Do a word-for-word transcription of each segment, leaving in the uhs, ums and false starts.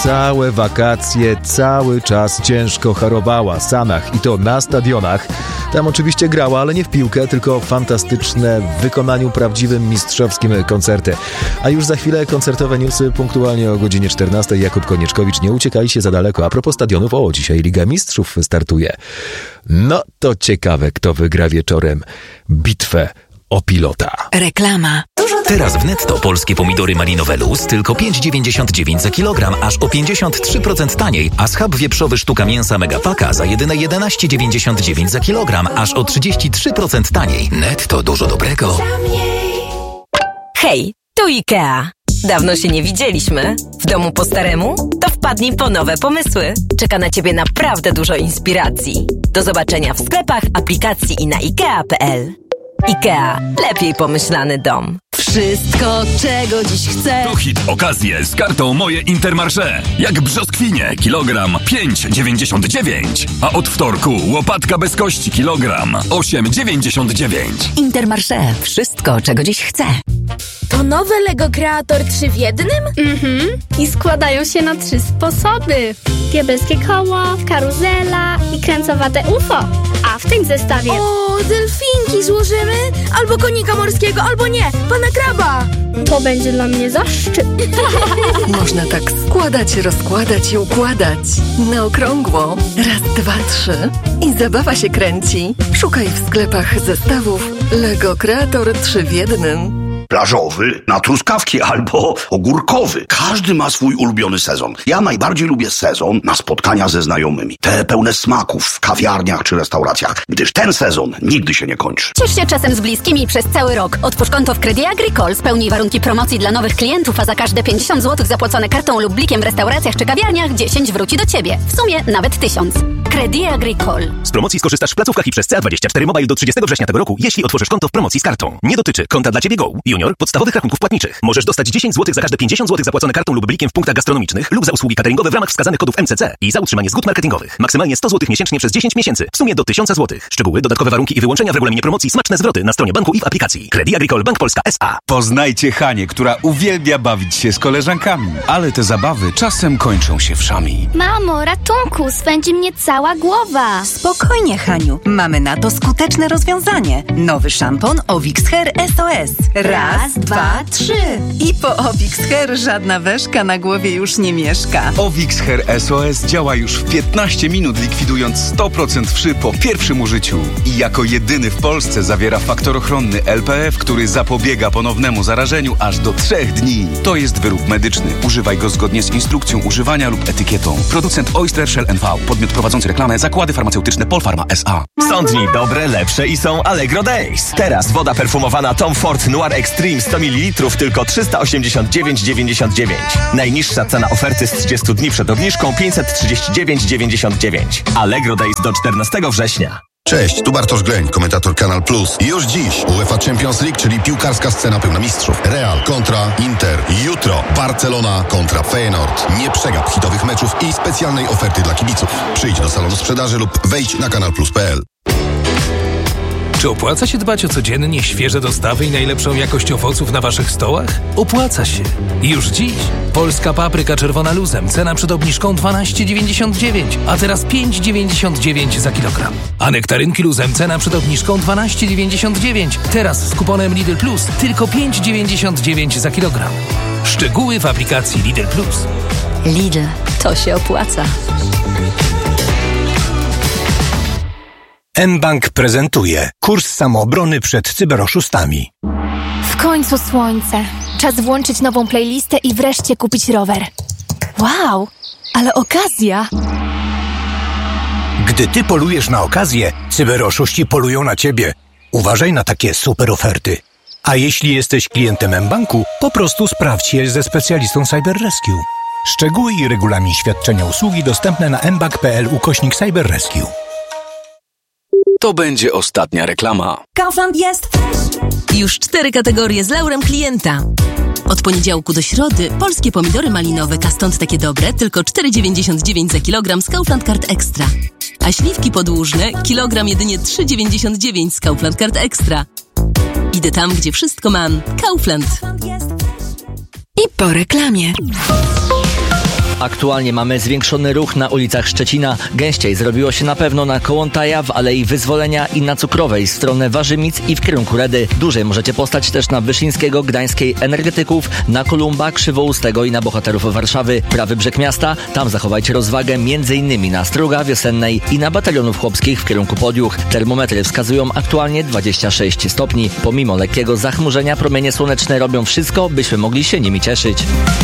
całe wakacje, cały czas ciężko harowała. Sanach i to na stadionach. Tam oczywiście grała, ale nie w piłkę, tylko fantastyczne w wykonaniu prawdziwym mistrzowskim koncerty. A już za chwilę koncertowe newsy punktualnie o godzinie czternastej. Jakub Konieczkowicz, nie uciekajcie za daleko. A propos stadionów, o, dzisiaj Liga Mistrzów startuje. No to ciekawe, kto wygra wieczorem bitwę o pilota. Reklama. Teraz w Netto polskie pomidory malinowe Luz tylko pięć dziewięćdziesiąt dziewięć za kilogram, aż o pięćdziesiąt trzy procent taniej, a schab wieprzowy sztuka mięsa Megapaka za jedyne jedenaście dziewięćdziesiąt dziewięć za kilogram, aż o trzydzieści trzy procent taniej. Netto, dużo dobrego. Hej, tu IKEA. Dawno się nie widzieliśmy. W domu po staremu? To wpadnij po nowe pomysły. Czeka na Ciebie naprawdę dużo inspiracji. Do zobaczenia w sklepach, aplikacji i na ikea kropka p l. IKEA. Lepiej pomyślany dom. Wszystko, czego dziś chcę. To hit okazje z kartą Moje Intermarché. Jak brzoskwinie, kilogram pięć dziewięćdziesiąt dziewięć. A od wtorku łopatka bez kości, kilogram osiem dziewięćdziesiąt dziewięć. Intermarché. Wszystko, czego dziś chcę. To nowy Lego Kreator trzy w jednym? Mhm. I składają się na trzy sposoby. Diabelskie koło, karuzela i kręcowate U F O. A w tym zestawie... O, delfinki złożymy? Albo konika morskiego, albo nie, pana kraba. To będzie dla mnie zaszczyt. Można tak składać, rozkładać i układać. Na okrągło. Raz, dwa, trzy. I zabawa się kręci. Szukaj w sklepach zestawów Lego Kreator trzy w jednym. Plażowy, na truskawki albo ogórkowy. Każdy ma swój ulubiony sezon. Ja najbardziej lubię sezon na spotkania ze znajomymi. Te pełne smaków w kawiarniach czy restauracjach, gdyż ten sezon nigdy się nie kończy. Ciesz się czasem z bliskimi przez cały rok. Otwórz konto w Crédit Agricole, spełnij warunki promocji dla nowych klientów, a za każde pięćdziesiąt złotych zapłacone kartą lub blikiem w restauracjach czy kawiarniach dziesięć wróci do Ciebie. W sumie nawet tysiąc. Crédit Agricole. Z promocji skorzystasz w placówkach i przez C A dwadzieścia cztery Mobile do trzydziestego września tego roku, jeśli otworzysz konto w promocji z kartą. Nie dotyczy konta dla Ciebie Go, Junior, podstawowych rachunków płatniczych. Możesz dostać dziesięć złotych za każde pięćdziesiąt złotych zapłacone kartą lub blikiem w punktach gastronomicznych lub za usługi cateringowe w ramach wskazanych kodów M C C i za utrzymanie zgód marketingowych. Maksymalnie sto złotych miesięcznie przez dziesięć miesięcy. W sumie do tysiąc złotych. Szczegóły, dodatkowe warunki i wyłączenia w regulaminie promocji, smaczne zwroty na stronie banku i w aplikacji. Crédit Agricole Bank Polska S A. Poznajcie Hanię, która uwielbia bawić się z koleżankami, ale te zabawy czasem kończą się wszami. Mamo, ratunku, swędzi mnie cała głowa. Spokojnie, Haniu. Mamy na to skuteczne rozwiązanie. Nowy szampon Ovix Hair S O S. Raz, dwa, trzy. I po Ovix Hair żadna weszka na głowie już nie mieszka. Ovix Hair S O S działa już w piętnaście minut, likwidując sto procent wszy po pierwszym użyciu. I jako jedyny w Polsce zawiera faktor ochronny L P F, który zapobiega ponownemu zarażeniu aż do trzech dni. To jest wyrób medyczny. Używaj go zgodnie z instrukcją używania lub etykietą. Producent Oyster Shell N V. Podmiot prowadzący reklamę Zakłady Farmaceutyczne Polpharma S A. Są dni dobre, lepsze i są Allegro Days. Teraz woda perfumowana Tom Ford Noir Extreme sto mililitrów tylko trzysta osiemdziesiąt dziewięć dziewięćdziesiąt dziewięć. Najniższa cena oferty z trzydziestu dni przed obniżką pięćset trzydzieści dziewięć dziewięćdziesiąt dziewięć. Allegro Days do czternastego września. Cześć, tu Bartosz Greń, komentator Kanal Plus. I już dziś UEFA Champions League, czyli piłkarska scena pełna mistrzów. Real kontra Inter. Jutro Barcelona kontra Feyenoord. Nie przegap hitowych meczów i specjalnej oferty dla kibiców. Przyjdź do salonu sprzedaży lub wejdź na kanal plus kropka p l. Czy opłaca się dbać o codziennie świeże dostawy i najlepszą jakość owoców na Waszych stołach? Opłaca się. Już dziś. Polska papryka czerwona luzem. Cena przed obniżką dwanaście dziewięćdziesiąt dziewięć, a teraz pięć dziewięćdziesiąt dziewięć za kilogram. A nektarynki luzem. Cena przed obniżką dwanaście dziewięćdziesiąt dziewięć. Teraz z kuponem Lidl Plus tylko pięć dziewięćdziesiąt dziewięć za kilogram. Szczegóły w aplikacji Lidl Plus. Lidl. To się opłaca. mBank prezentuje kurs samoobrony przed cyberoszustami. W końcu słońce. Czas włączyć nową playlistę i wreszcie kupić rower. Wow, ale okazja! Gdy ty polujesz na okazję, cyberoszuści polują na ciebie. Uważaj na takie super oferty. A jeśli jesteś klientem mBanku, po prostu sprawdź je ze specjalistą Cyber Rescue. Szczegóły i regulamin świadczenia usługi dostępne na mbank kropka p l ukośnik Cyber Rescue. To będzie ostatnia reklama. Kaufland jest już cztery kategorie z laurem klienta. Od poniedziałku do środy polskie pomidory malinowe, a stąd takie dobre, tylko cztery dziewięćdziesiąt dziewięć za kilogram z Kaufland Card Extra. A śliwki podłużne, kilogram jedynie trzy dziewięćdziesiąt dziewięć z Kaufland Card Extra. Idę tam, gdzie wszystko mam. Kaufland. I po reklamie. Aktualnie mamy zwiększony ruch na ulicach Szczecina. Gęściej zrobiło się na pewno na Kołątaja, w Alei Wyzwolenia i na Cukrowej w stronę Warzymic i w kierunku Redy. Dłużej możecie postać też na Wyszyńskiego, Gdańskiej, Energetyków, na Kolumba, Krzywoustego i na Bohaterów Warszawy. Prawy brzeg miasta, tam zachowajcie rozwagę m.in. na Struga Wiosennej i na Batalionów Chłopskich w kierunku Podjuch. Termometry wskazują aktualnie dwadzieścia sześć stopni. Pomimo lekkiego zachmurzenia promienie słoneczne robią wszystko, byśmy mogli się nimi cieszyć.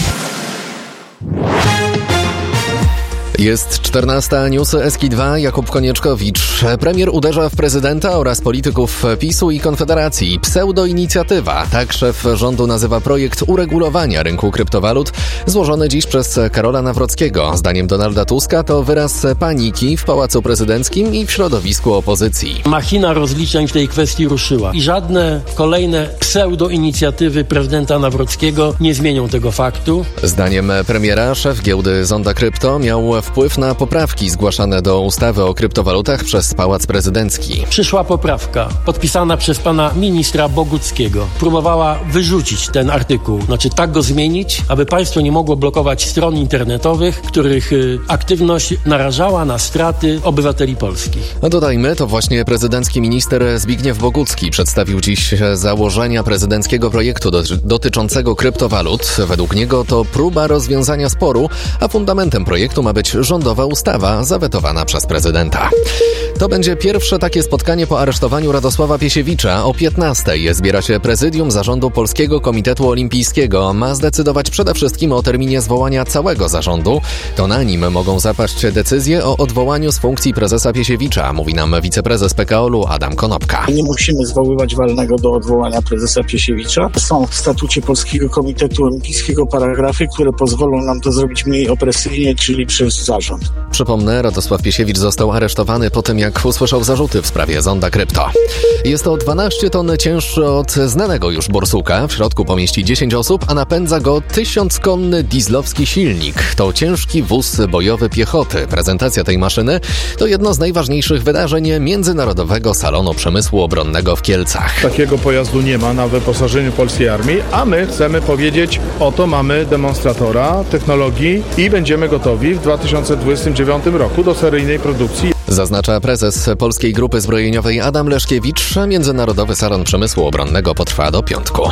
Jest czternasta, newsy Eski dwa, Jakub Konieczkowicz. Premier uderza w prezydenta oraz polityków PiSu i Konfederacji. Pseudoinicjatywa, tak szef rządu nazywa projekt uregulowania rynku kryptowalut złożony dziś przez Karola Nawrockiego. Zdaniem Donalda Tuska to wyraz paniki w Pałacu Prezydenckim i w środowisku opozycji. Machina rozliczeń w tej kwestii ruszyła i żadne kolejne pseudoinicjatywy prezydenta Nawrockiego nie zmienią tego faktu. Zdaniem premiera szef giełdy Zonda Krypto miał wpływ na poprawki zgłaszane do ustawy o kryptowalutach przez Pałac Prezydencki. Przyszła poprawka podpisana przez pana ministra Boguckiego. Próbowała wyrzucić ten artykuł, znaczy tak go zmienić, aby państwo nie mogło blokować stron internetowych, których y, aktywność narażała na straty obywateli polskich. No dodajmy, to właśnie prezydencki minister Zbigniew Bogucki przedstawił dziś założenia prezydenckiego projektu do, dotyczącego kryptowalut. Według niego to próba rozwiązania sporu, a fundamentem projektu ma być rządowa ustawa zawetowana przez prezydenta. To będzie pierwsze takie spotkanie po aresztowaniu Radosława Piesiewicza. O piętnastej zbiera się prezydium zarządu Polskiego Komitetu Olimpijskiego. Ma zdecydować przede wszystkim o terminie zwołania całego zarządu. To na nim mogą zapaść decyzje o odwołaniu z funkcji prezesa Piesiewicza, mówi nam wiceprezes P K O L-u Adam Konopka. Nie musimy zwoływać walnego do odwołania prezesa Piesiewicza. Są w statucie Polskiego Komitetu Olimpijskiego paragrafy, które pozwolą nam to zrobić mniej opresyjnie, czyli przez zarząd. Przypomnę, Radosław Piesiewicz został aresztowany po tym, jak usłyszał zarzuty w sprawie Zonda Krypto. Jest to dwanaście ton cięższy od znanego już borsuka. W środku pomieści dziesięć osób, a napędza go tysiąckonny dieslowski silnik. To ciężki wóz bojowy piechoty. Prezentacja tej maszyny to jedno z najważniejszych wydarzeń Międzynarodowego Salonu Przemysłu Obronnego w Kielcach. Takiego pojazdu nie ma na wyposażeniu polskiej armii, a my chcemy powiedzieć, oto mamy demonstratora technologii i będziemy gotowi w dwa tysiące dwudziestym dziewiątym roku do seryjnej produkcji. Zaznacza prezes Polskiej Grupy Zbrojeniowej Adam Leszkiewicz. Międzynarodowy Salon Przemysłu Obronnego potrwa do piątku.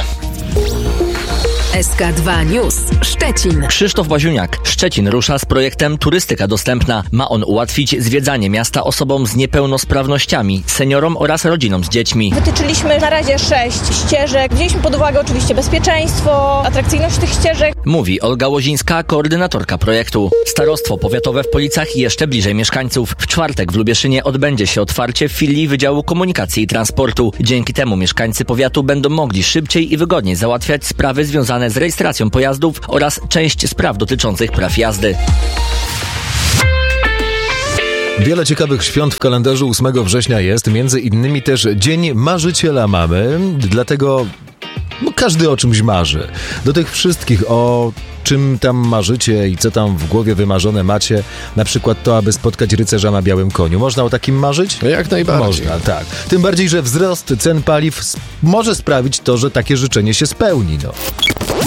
S K dwa News Szczecin. Krzysztof Baziuniak. Szczecin rusza z projektem Turystyka Dostępna. Ma on ułatwić zwiedzanie miasta osobom z niepełnosprawnościami, seniorom oraz rodzinom z dziećmi. Wytyczyliśmy na razie sześć ścieżek. Wzięliśmy pod uwagę oczywiście bezpieczeństwo, atrakcyjność tych ścieżek. Mówi Olga Łozińska, koordynatorka projektu. Starostwo powiatowe w Policach jeszcze bliżej mieszkańców. W czwartek w Lubieszynie odbędzie się otwarcie filii Wydziału Komunikacji i Transportu. Dzięki temu mieszkańcy powiatu będą mogli szybciej i wygodniej załatwiać sprawy związane z rejestracją pojazdów oraz część spraw dotyczących praw jazdy. Wiele ciekawych świąt w kalendarzu ósmego września jest, między innymi też Dzień Marzyciela mamy, dlatego no, każdy o czymś marzy. Do tych wszystkich, o czym tam marzycie i co tam w głowie wymarzone macie, na przykład to, aby spotkać rycerza na białym koniu. Można o takim marzyć? Jak najbardziej. Można, tak. Tym bardziej, że wzrost cen paliw może sprawić to, że takie życzenie się spełni. No.